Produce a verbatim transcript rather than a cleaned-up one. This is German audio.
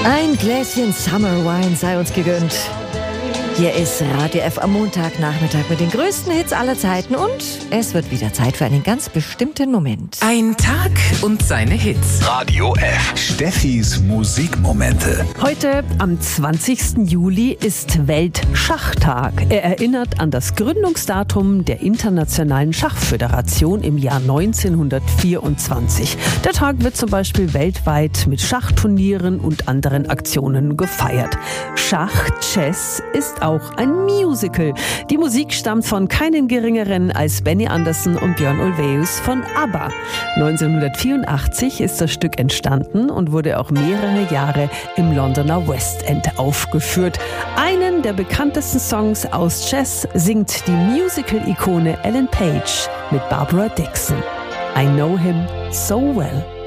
Ein Gläschen Summer Wine sei uns gegönnt. Hier ist Radio F am Montagnachmittag mit den größten Hits aller Zeiten und es wird wieder Zeit für einen ganz bestimmten Moment. Ein Tag und seine Hits. Radio F. Steffis Musikmomente. Heute, am zwanzigsten Juli, ist Weltschachtag. Er erinnert an das Gründungsdatum der Internationalen Schachföderation im Jahr neunzehnhundertvierundzwanzig. Der Tag wird zum Beispiel weltweit mit Schachturnieren und anderen Aktionen gefeiert. Schach, Chess, ist auch ein Musical. Die Musik stammt von keinen geringeren als Benny Andersson und Björn Ulvaeus von ABBA. neunzehnhundertvierundachtzig ist das Stück entstanden und wurde auch mehrere Jahre im Londoner West End aufgeführt. Einen der bekanntesten Songs aus Chess singt die Musical-Ikone Ellen Page mit Barbara Dixon. I know him so well.